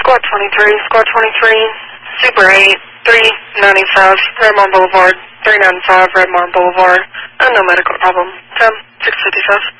Squad 23, Squad 23, Super 8, 395, Redmond Boulevard, 395, Redmond Boulevard, no medical problem, 10, 655.